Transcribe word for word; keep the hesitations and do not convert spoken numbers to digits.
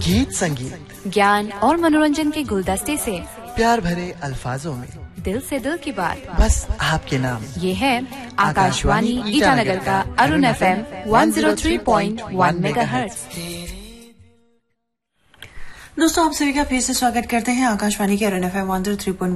गीत संगीत, ज्ञान और मनोरंजन के गुलदस्ते से प्यार भरे अल्फाजों में दिल से दिल की बात, बस आपके नाम। ये है आकाशवाणी ईटानगर का Arun F M one zero three point one megahertz. दोस्तों, आप सभी का फिर से स्वागत करते हैं आकाशवाणी के Arun F M one zero three point